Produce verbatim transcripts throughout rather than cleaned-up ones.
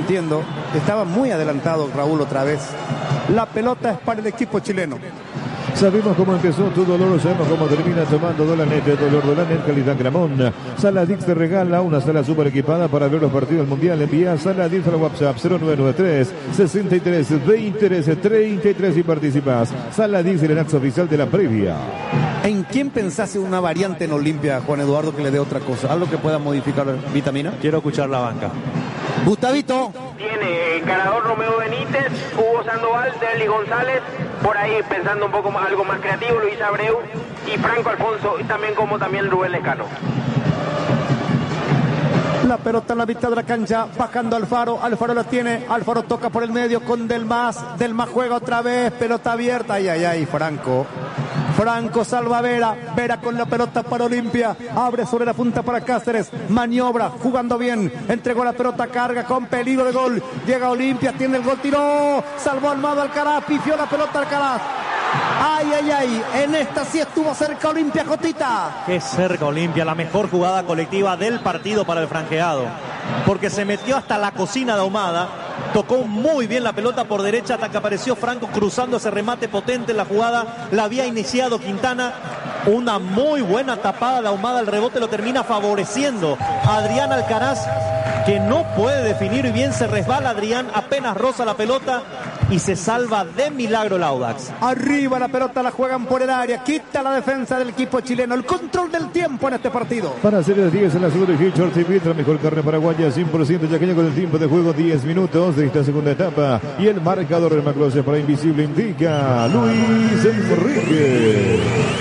entiendo. Estaba muy adelantado Raúl otra vez. La pelota es para el equipo chileno. Sabemos cómo empezó tu dolor, sabemos cómo termina. Tomando Dolanet, dolor Dolanet, calidad Gramón. Saladix te regala una sala super equipada para ver los partidos del Mundial. Envía Saladix al WhatsApp cero nueve nueve tres, sesenta y tres, veintitrés, treinta y tres y participas. Saladix, el enlace oficial de la previa. ¿En quién pensás en una variante en Olimpia, Juan Eduardo, que le dé otra cosa? ¿Algo que pueda modificar Vitamina? Quiero escuchar la banca. Gustavito. Tiene ganador Romeo Benítez, Hugo Sandoval, Deli González, por ahí pensando un poco más, algo más creativo, Luis Abreu y Franco Alfonso, y también como también Rubén Lescano. La pelota en la mitad de la cancha, bajando Alfaro, Alfaro la tiene, Alfaro toca por el medio con Delmas, Delmas juega otra vez, pelota abierta, ay, ay, ay, Franco. Franco salva a Vera, Vera con la pelota para Olimpia, abre sobre la punta para Cáceres, maniobra, jugando bien, entregó la pelota, carga con peligro de gol, llega Olimpia, tiene el gol, tiró, salvó Almada Alcaraz, pifió la pelota Alcaraz. Ay, ay, ay, en esta sí estuvo cerca Olimpia, Jotita. Qué cerca Olimpia, la mejor jugada colectiva del partido para el franqueado, porque se metió hasta la cocina de Ahumada, tocó muy bien la pelota por derecha hasta que apareció Franco cruzando ese remate potente en la jugada, la había iniciado Quintana, una muy buena tapada de Ahumada, el rebote lo termina favoreciendo a Adrián Alcaraz, que no puede definir bien, se resbala Adrián, apenas roza la pelota y se salva de milagro el Audax. Arriba la pelota, la juegan por el área, quita la defensa del equipo chileno, el control del tiempo en este partido. Para hacer el diez en la segunda de Hitchcock T V, la mejor carne paraguaya, cien por ciento yaqueña con el tiempo de juego, diez minutos de esta segunda etapa. Y el marcador del Maclose para Invisible indica Luis Enrique.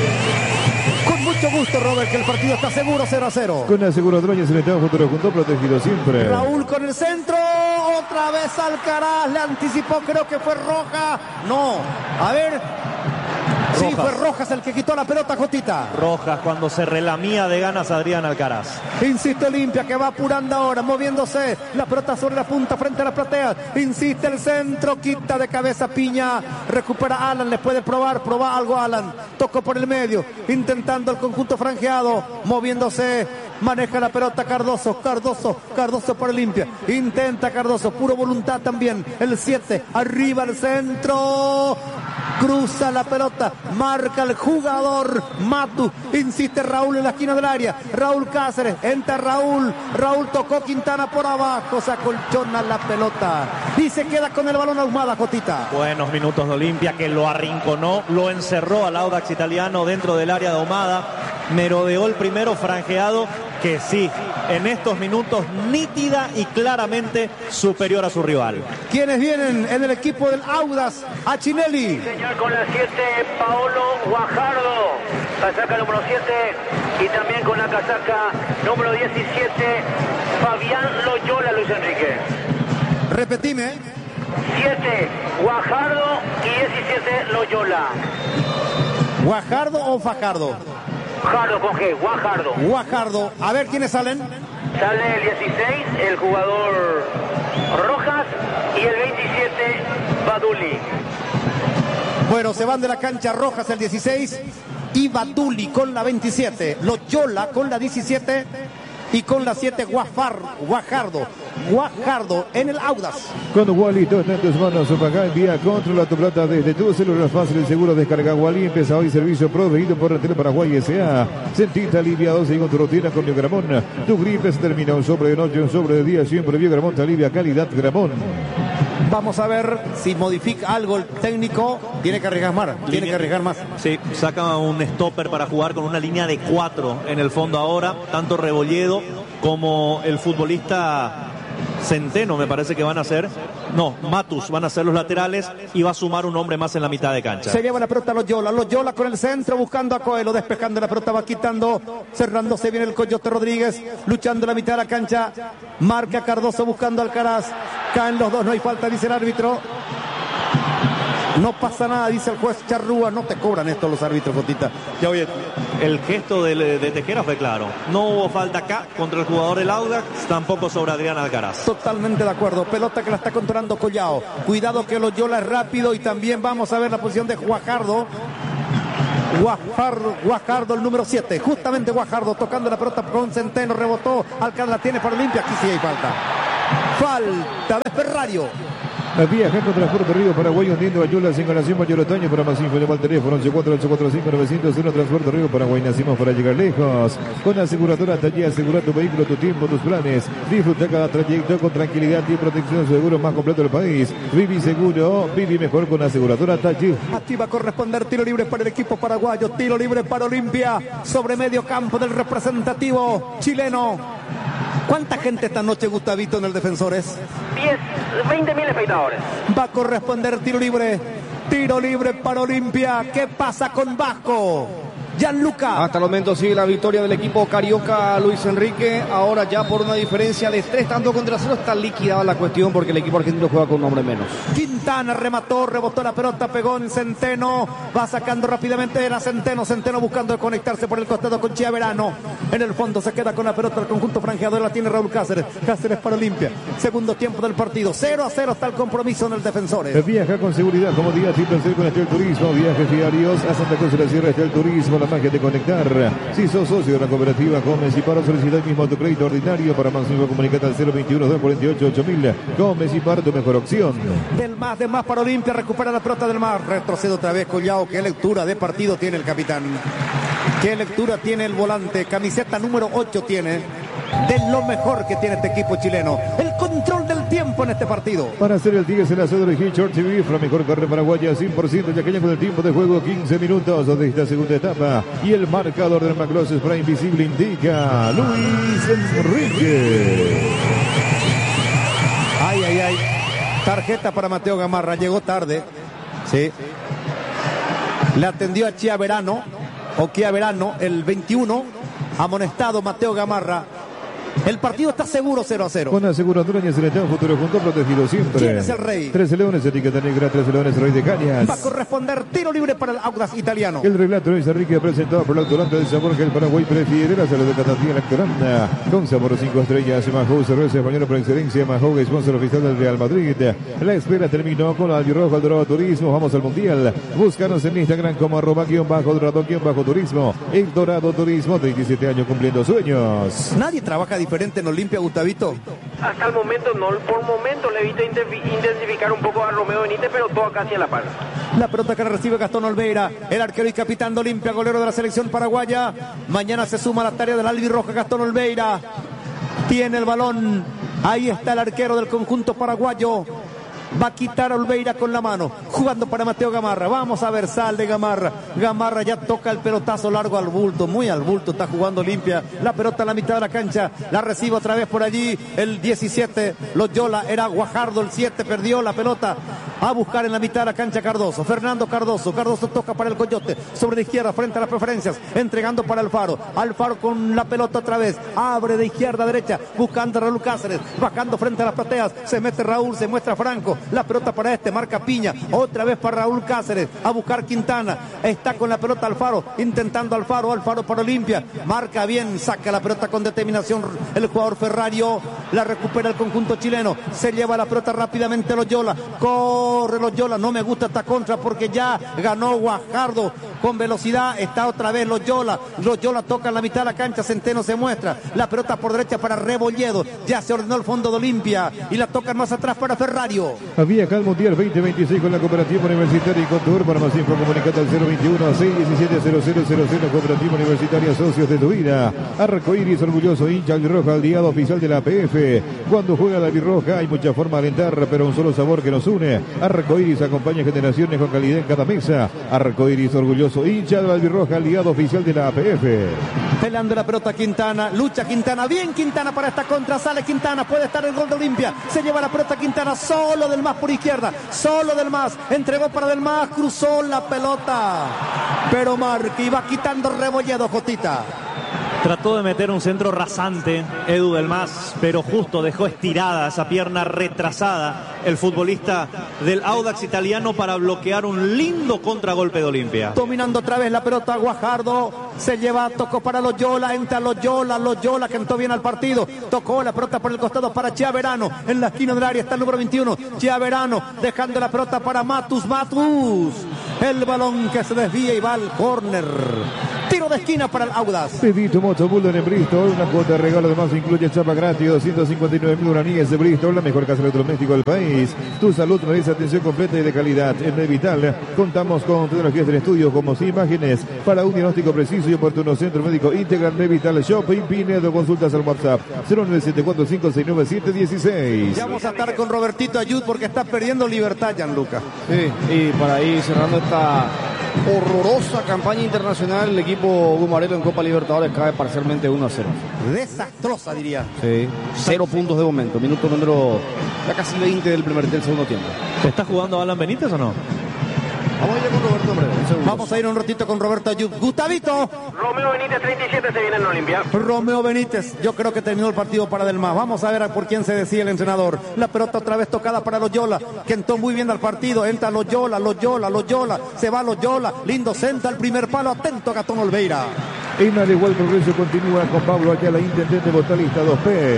Mucho gusto, Robert, que el partido está seguro, cero a cero. Con aseguradora se le está futuro junto, protegido siempre. Raúl con el centro, otra vez Alcaraz, le anticipó, creo que fue Roja. No, a ver. Sí, Rojas. fue Rojas el que quitó la pelota, Jotita. Rojas cuando se relamía de ganas Adrián Alcaraz. Insiste Olimpia, que va apurando ahora, moviéndose. La pelota sobre la punta frente a las plateas. Insiste el centro, quita de cabeza Piña. Recupera Alan, le puede probar, probar algo Alan. Tocó por el medio, intentando el conjunto franjeado. Moviéndose, maneja la pelota Cardoso, Cardoso, Cardoso por Olimpia. Intenta Cardoso, puro voluntad también. El siete, arriba el centro. Cruza la pelota, marca el jugador Matu, insiste Raúl en la esquina del área, Raúl Cáceres, entra Raúl, Raúl tocó Quintana por abajo, se acolchona la pelota y se queda con el balón Ahumada, Jotita. Buenos minutos de Olimpia, que lo arrinconó, lo encerró al Audax italiano dentro del área de Ahumada, merodeó el primero franjeado, que sí, en estos minutos nítida y claramente superior a su rival. ¿Quiénes vienen en el equipo del Audax? Achinelli. Señor, con la siete, Paolo Guajardo, casaca número siete, y también con la casaca número diecisiete, Fabián Loyola, Luis Enrique. Repetime. siete, Guajardo, y diecisiete, Loyola. ¿Guajardo o Fajardo? Guajardo con G, Guajardo. Guajardo. A ver, ¿quiénes salen? Sale el dieciséis, el jugador Rojas, y el veintisiete, Baduli. Bueno, se van de la cancha Rojas el dieciséis y Baduli con la veintisiete. Loyola con la diecisiete y con la siete Guafar, Guajardo. Guajardo en el Audax. Cuando Wally todo está en tus manos, paga, envía, controla tu plata desde tu celular fácil y seguro. Descarga Wally, empieza hoy servicio proveído por Tele Paraguay S A. Sentite aliviado, sigue con tu rutina con Biogramón. Tu gripe se termina, un sobre de noche, un sobre de día, siempre Biogramón te alivia, calidad Gramón. Vamos a ver si modifica algo el técnico. Tiene que arriesgar más. Tiene que arriesgar más. Sí, saca un stopper para jugar con una línea de cuatro en el fondo ahora. Tanto Rebolledo como el futbolista Centeno me parece que van a ser. No, Matus van a ser los laterales y va a sumar un hombre más en la mitad de cancha. Se lleva la pelota Loyola, Loyola con el centro buscando a Coelho, despejando la pelota, va quitando, cerrándose bien el Coyote Rodríguez, luchando en la mitad de la cancha, marca Cardoso buscando a Alcaraz, caen los dos, no hay falta, dice el árbitro. No pasa nada, dice el juez Charrúa. No te cobran esto los árbitros, Jotita. Ya oye, el gesto de, de Tejera fue claro. No hubo falta acá contra el jugador del Audax, tampoco sobre Adrián Alcaraz. Totalmente de acuerdo. Pelota que la está controlando Collao. Cuidado que Loyola es rápido y también vamos a ver la posición de Guajardo. Guajardo, Guajardo, el número siete. Justamente Guajardo tocando la pelota con Centeno, rebotó. Alcaraz la tiene para Olimpia. Aquí sí hay falta. Falta de Ferrario. Viaja contra Transporte Río Paraguay, hundiendo a Yola, sin ganación mayor otoño. Para más info, llama al teléfono once cuatro ocho cuatro cinco nueve cero uno. Transporte Río Paraguay, nacimos para llegar lejos. Con aseguradora Taller, asegura tu vehículo, tu tiempo, tus planes. Disfruta cada trayecto con tranquilidad y protección. Seguro más completo del país. Vivi seguro, vivi mejor con aseguradora Taller. Aquí va a corresponder tiro libre para el equipo paraguayo. Tiro libre para Olimpia. Sobre medio campo del representativo chileno. ¿Cuánta gente esta noche, Gustavito, en el Defensores? diez, veinte mil espectadores. Va a corresponder tiro libre. Tiro libre para Olimpia. ¿Qué pasa con Vasco? Gianluca. Hasta el momento sigue la victoria del equipo carioca Luis Enrique. Ahora ya por una diferencia de tres tantos contra cero está liquidada la cuestión porque el equipo argentino juega con un hombre menos. Quintana remató, rebotó la pelota, pegó en Centeno. Va sacando rápidamente, era Centeno. Centeno buscando conectarse por el costado con Chiaverano. En el fondo se queda con la pelota el conjunto franjeador. La tiene Raúl Cáceres. Cáceres para Olimpia. Segundo tiempo del partido. cero a cero está el compromiso en el Defensores. Viaja con seguridad, comodidad y placer con Estel Turismo. Viajes diarios a Santa Cruz de la Sierra. Estel Turismo, la magia de conectar. Si sos socio de la cooperativa Gómez y Paro, solicita el mismo tu crédito ordinario. Para más info, comunicate al cero veintiuno, dos cuarenta y ocho, ocho mil. Gómez y Paro, tu mejor opción. Del más, de más para Olimpia, recupera la pelota del más. Retrocede otra vez Collao. Qué lectura de partido tiene el capitán. Qué lectura tiene el volante. Camiseta número ocho tiene. De lo mejor que tiene este equipo chileno. El control del tiempo en este partido. Para hacer el Tigres, el asado de Hitchcock T V, la mejor carne paraguaya, cien por ciento yaqueña con el tiempo de juego, quince minutos de esta segunda etapa. Y el marcador del Macross Spray Invisible indica Luis Enrique. Ay, ay, ay. Tarjeta para Mateo Gamarra. Llegó tarde. Sí. Le atendió a Chiaverano. O Chiaverano, el veintiuno. Amonestado Mateo Gamarra. El partido está seguro cero a cero. Con aseguradora Ñaceretán, futuro junto, protegido siempre. ¿Quién es el rey? trece Leones, etiqueta negra, trece Leones, Rey de Cañas. Va a corresponder tiro libre para el Audax italiano. El relato Luis Enrique presentado por el autorante del sabor que el Paraguay prefiere. La salud de Catatía Electoranda. Con sabor cinco estrellas. Mahou, cerveza española por excelencia. Mahou, sponsor oficial del Real Madrid. La espera terminó con la Albirrojo, el Dorado Turismo. Vamos al Mundial. Búscanos en Instagram como arroba guión bajo dorado guión bajo turismo. El Dorado Turismo, veintisiete años cumpliendo sueños. Nadie trabaja diferente en Olimpia, Gustavito. Hasta el momento no, por momento le he visto intensificar un poco a Romeo Benítez, pero todo casi a la par. La pelota que recibe Gastón Olveira, el arquero y capitán de Olimpia, golero de la selección paraguaya. Mañana se suma a la tarea del albirroja Gastón Olveira. Tiene el balón. Ahí está el arquero del conjunto paraguayo. Va a quitar a Olveira con la mano, jugando para Mateo Gamarra. Vamos a ver, sal de Gamarra. Gamarra ya toca el pelotazo largo al bulto, muy al bulto, está jugando Olimpia. La pelota a la mitad de la cancha, la recibe otra vez por allí el diecisiete, Loyola, era Guajardo el siete, perdió la pelota. A buscar en la mitad de la cancha Cardoso, Fernando Cardoso, Cardoso toca para el Coyote, sobre la izquierda frente a las preferencias, entregando para Alfaro, Alfaro con la pelota otra vez, abre de izquierda a derecha, buscando a Raúl Cáceres, bajando frente a las plateas, se mete Raúl, se muestra Franco, la pelota para este, marca Piña, otra vez para Raúl Cáceres, a buscar Quintana, está con la pelota Alfaro, intentando Alfaro, Alfaro para Olimpia, marca bien, saca la pelota con determinación el jugador Ferrario, la recupera el conjunto chileno, se lleva la pelota rápidamente Loyola, con Corre Loyola, no me gusta esta contra porque ya ganó Guajardo con velocidad, está otra vez Loyola, Loyola toca en la mitad de la cancha, Centeno se muestra, la pelota por derecha para Rebolledo, ya se ordenó el fondo de Olimpia y la tocan más atrás para Ferrario. Había acá el Mundial veinte veintiséis con la Cooperativa Universitaria y Contour. Para más info comunicate al cero veintiuno, seis diecisiete, cero cero cero cero. Cooperativa Universitaria, socios de tu vida. Arcoiris, orgulloso hincha albirroja, aliado oficial de la A P F. Cuando juega la albirroja hay mucha forma de alentar, pero un solo sabor que nos une. Arcoiris acompaña generaciones con calidad en cada mesa. Arcoiris, orgulloso hincha de la albirroja, aliado oficial de la A P F. Pelando la pelota Quintana, lucha Quintana, bien Quintana para esta contra, sale Quintana, puede estar el gol de Olimpia, se lleva la pelota Quintana, solo del más por izquierda, solo del más, entregó para del más, cruzó la pelota, pero marca y va quitando Rebolledo, Jotita. Trató de meter un centro rasante Edu del Mas, pero justo dejó estirada esa pierna retrasada el futbolista del Audax italiano para bloquear un lindo contragolpe de Olimpia. Dominando otra vez la pelota Guajardo, se lleva, tocó para Loyola, entra Loyola, Loyola que entró bien al partido, tocó la pelota por el costado para Chiaverano, en la esquina del área está el número veintiuno, Chiaverano, dejando la pelota para Matus, Matus, el balón que se desvía y va al córner. Tiro de esquina para el Audax. Pedí tu moto Bulldog en Bristol. Una cuota de regalo además incluye chapa gratis. doscientos cincuenta y nueve mil guaraníes de Bristol. La mejor casa electrodoméstico del país. Tu salud merece atención completa y de calidad. En Medivital contamos con tecnologías del estudio como imágenes para un diagnóstico preciso y oportuno. Centro Médico Integral Medivital Shopping Pinedo. Consultas al WhatsApp cero nueve siete cuatro cinco seis nueve siete uno seis. Ya vamos a estar con Robertito Ayud porque está perdiendo libertad, Gianluca. Sí, y para ir cerrando esta horrorosa campaña internacional, el equipo Gumarelo en Copa Libertadores cae parcialmente uno a cero. Desastrosa, diría. Sí, cero puntos de momento. Minuto número ya casi veinte del primer del segundo tiempo. ¿Está jugando Alan Benítez o no? Vamos a ir con Roberto en breve. Vamos a ir un ratito con Roberto Ayub. Gustavito. Romeo Benítez, treinta y siete, se viene en Olimpia. Romeo Benítez, yo creo que terminó el partido para Del Mas. Vamos a ver por quién se decía el entrenador. La pelota otra vez tocada para Loyola, que entró muy bien al partido. Entra Loyola, Loyola, Loyola. Se va Loyola. Lindo senta el primer palo. Atento a Gastón Olveira. En al igual progreso continúa con Pablo Ayala, intendente Botalista dos P.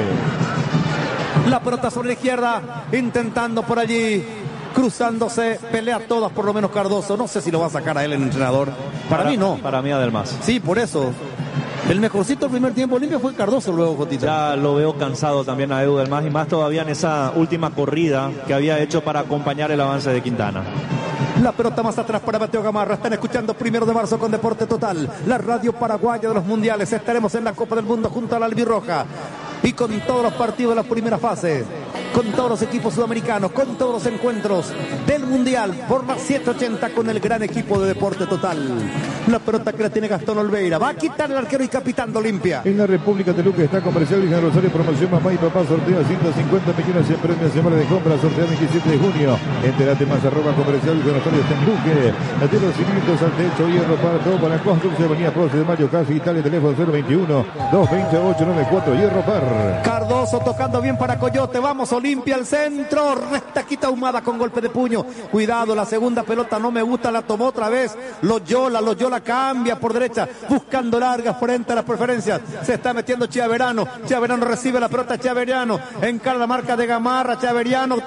La pelota sobre la izquierda, intentando por allí, cruzándose, pelea todas, por lo menos Cardoso. No sé si lo va a sacar a él el entrenador. Para, para mí no. Para mí Adelmas. Sí, por eso. El mejorcito del primer tiempo Olimpia fue Cardoso luego, Jotita. Ya lo veo cansado también a Edu del Mas, y más todavía en esa última corrida que había hecho para acompañar el avance de Quintana. La pelota más atrás para Mateo Gamarra. Están escuchando Primero de Marzo con Deporte Total, la radio paraguaya de los mundiales. Estaremos en la Copa del Mundo junto a la albirroja y con todos los partidos de la primera fase, con todos los equipos sudamericanos, con todos los encuentros del mundial por las siete ochenta con el gran equipo de Deporte Total. La pelota que la tiene Gastón Olveira. Va a quitar el arquero y capitán de Olimpia. En la República de Luque está comercial y Rosario, promoción mamá y papá, sorteo ciento cincuenta millones en premios semana de compra, sorteo veintisiete de junio. Entérate más, arroba comercial y Rosario está en Luque. De los cimientos al techo, hierro para todo, para construcción, avenida Proce de Mayo, Casa Italia, teléfono cero veintiuno, dos veinte, ocho noventa y cuatro, hierro par. Cardoso tocando bien para Coyote. Vamos Olimpia al centro. Resta quita Ahumada con golpe de puño. Cuidado, la segunda pelota no me gusta, la tomó otra vez Loyola. Loyola cambia por derecha, buscando largas frente a las preferencias. Se está metiendo Chiaverano. Chiaverano recibe la pelota. Chiaverano encara la marca de Gamarra. Chiaverano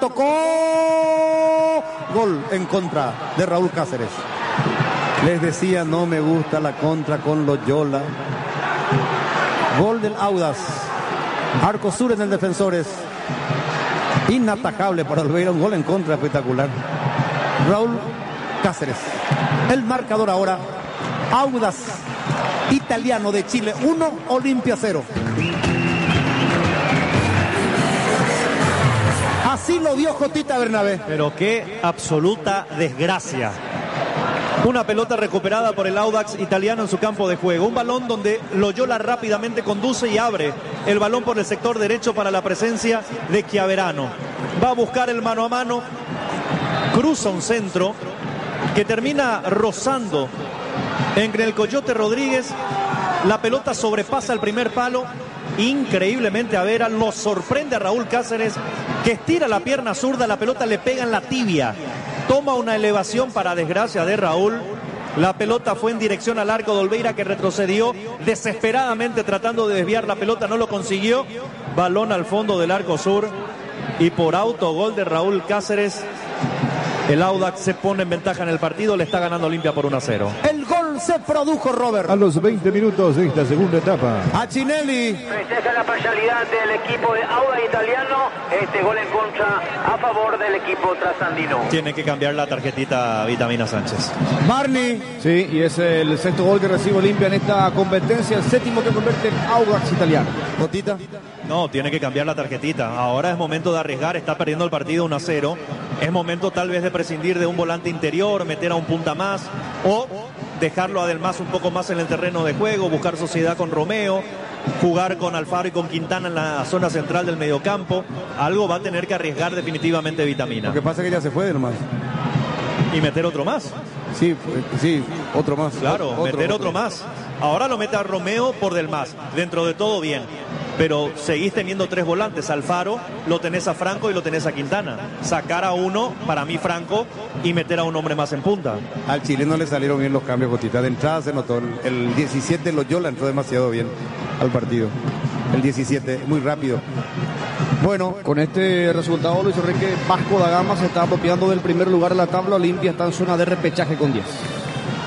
tocó. Gol en contra de Raúl Cáceres. Les decía, no me gusta la contra con Loyola. Gol del Audax. Arco sur en el Defensores. Inatajable para Olveira, un gol en contra espectacular. Raúl Cáceres. El marcador ahora. Audax Italiano de Chile uno, Olimpia cero. Así lo dio Jotita Bernabé. Pero qué absoluta desgracia. Una pelota recuperada por el Audax Italiano en su campo de juego. Un balón donde Loyola rápidamente conduce y abre el balón por el sector derecho para la presencia de Chiaverano. Va a buscar el mano a mano. Cruza un centro que termina rozando entre el Coyote Rodríguez. La pelota sobrepasa el primer palo. Increíblemente a Vera lo sorprende a Raúl Cáceres, que estira la pierna zurda. La pelota le pega en la tibia. Toma una elevación para desgracia de Raúl. La pelota fue en dirección al arco de Olveira, que retrocedió desesperadamente tratando de desviar la pelota. No lo consiguió. Balón al fondo del arco sur. Y por autogol de Raúl Cáceres, el Audax se pone en ventaja en el partido. Le está ganando Olimpia por uno a cero. El gol se produjo, Robert. A los veinte minutos de esta segunda etapa. Achinelli. Festeja la parcialidad del equipo de Audax Italiano. Este gol en contra a favor del equipo trasandino. Tiene que cambiar la tarjetita Vitamina Sánchez. Barney. Sí, y es el sexto gol que recibe Olimpia en esta competencia. El séptimo que convierte en Audax Italiano. Jotita. No, tiene que cambiar la tarjetita. Ahora es momento de arriesgar. Está perdiendo el partido uno a cero. Es momento tal vez de prescindir de un volante interior, meter a un punta más o dejarlo a Del Mas un poco más en el terreno de juego, buscar sociedad con Romeo, jugar con Alfaro y con Quintana en la zona central del mediocampo. Algo va a tener que arriesgar definitivamente Vitamina. Lo que pasa es que ya se fue Del Mas. Y meter otro más. Sí, sí, otro más. Claro, otro, meter otro, otro más. Ahora lo mete a Romeo por Del Mas. Dentro de todo bien. Pero seguís teniendo tres volantes. Alfaro, lo tenés a Franco y lo tenés a Quintana. Sacar a uno, para mí Franco, y meter a un hombre más en punta. Al chileno le salieron bien los cambios, Jotita. De entrada se notó. El diecisiete Loyola entró demasiado bien al partido. El diecisiete, muy rápido. Bueno, con este resultado Luis Enrique, Vasco da Gama se está apropiando del primer lugar en la tabla. Olimpia está en zona de repechaje con diez.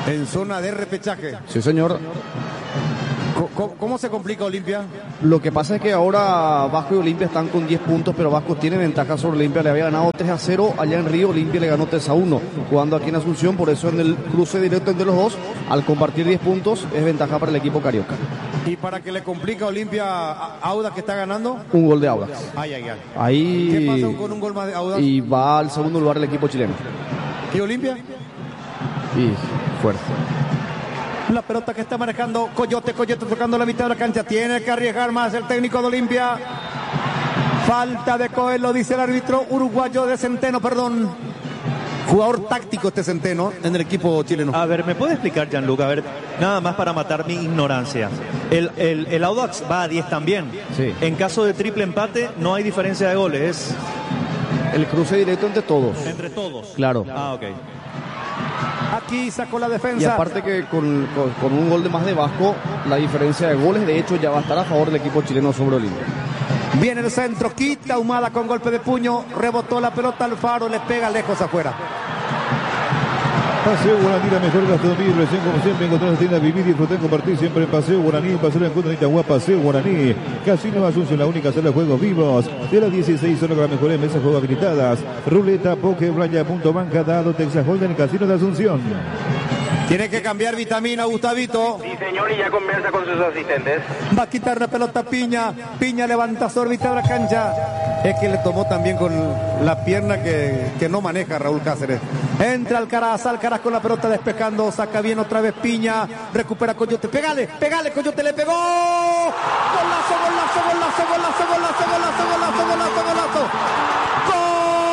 En zona de repechaje. Sí, señor. ¿Cómo, cómo se complica Olimpia? Lo que pasa es que ahora Vasco y Olimpia están con diez puntos, pero Vasco tiene ventaja sobre Olimpia. Le había ganado tres a cero allá en Río, Olimpia le ganó tres a uno, jugando aquí en Asunción. Por eso en el cruce directo entre los dos, al compartir diez puntos, es ventaja para el equipo carioca. ¿Y para que le complica a Olimpia a Audax que está ganando? Un gol de Audax. Ay, ay, ay. Ahí... ¿Qué pasa con un gol más de Audax? Y va al segundo lugar el equipo chileno. ¿Y Olimpia? Y fuerte. La pelota que está manejando Coyote, Coyote tocando la mitad de la cancha. Tiene que arriesgar más el técnico de Olimpia. Falta de Coelho, dice el árbitro uruguayo de Centeno, perdón. Jugador táctico este Centeno en el equipo chileno. A ver, ¿me puede explicar, Gianluca? A ver, nada más para matar mi ignorancia. El, el, el Audax va a diez también. Sí. En caso de triple empate, no hay diferencia de goles. Es el cruce directo entre todos. Entre todos. Claro. Ah, ok. Aquí sacó la defensa. Y aparte que con, con, con un gol de más de Vasco, la diferencia de goles, de hecho, ya va a estar a favor del equipo chileno sobre Olimpia. Viene el centro, quita Ahumada con golpe de puño, rebotó la pelota Alfaro, le pega lejos afuera. Paseo Guaraní, la mejor gastronomía, recién como siempre encontrar en tienda, vivir, disfrutar, compartir siempre en Paseo Guaraní, paseo en encuentro en Itagua, Paseo Guaraní, Casino Asunción, la única sala de juegos vivos, de las dieciséis solo con las mejores mesas de juegos habilitadas, ruleta, poke, playa, punto banca, dado, Texas Hold'em, Casino de Asunción. Tiene que cambiar vitamina, Gustavito. Sí, señor, y ya conversa con sus asistentes. Va a quitar la pelota Piña. Piña levanta órbita de la cancha. Es que le tomó también con la pierna que, que no maneja Raúl Cáceres. Entra Alcaraz, Alcaraz con la pelota despejando. Saca bien otra vez Piña. Recupera Coyote. Pégale, pégale, Coyote le pegó. Golazo, golazo, golazo, golazo, golazo, golazo, golazo, golazo, golazo. ¡Gol!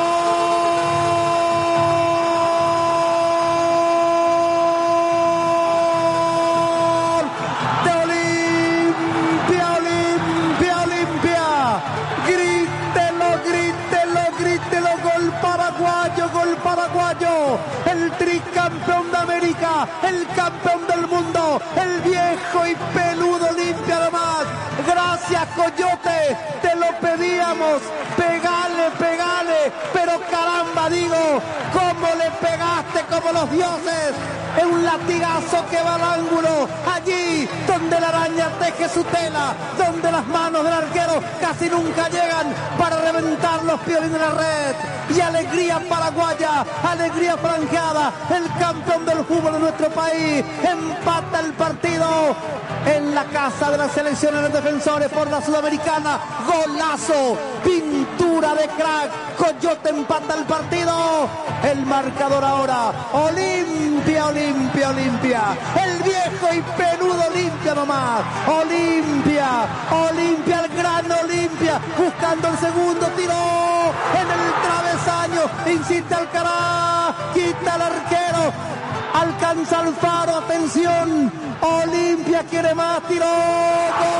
Gol paraguayo, el tricampeón de América, el campeón del mundo, el viejo y peludo Olimpia además. Gracias, Coyote, te lo pedíamos, pegale, pegale, pero caramba, digo, cómo le pegaste como los dioses, en un latigazo que va al ángulo, allí donde la araña teje su tela, donde las manos del arquero casi nunca llegan para reventar los piolines de la red. Y alegría paraguaya, alegría franjeada, el campeón del fútbol de nuestro país, empata el partido en la casa de las selecciones de defensores por la Sudamericana, golazo, pintura de crack, Coyote empata el partido, el marcador ahora, Olimpia, Olimpia, Olimpia, el viejo y peludo Olimpia nomás, Olimpia, Olimpia, el gran Olimpia, buscando el segundo tiro, en el travesaño, insiste Alcaraz, quita al arquero, alcanza Alfaro, atención, Olimpia quiere más, tiró, gol.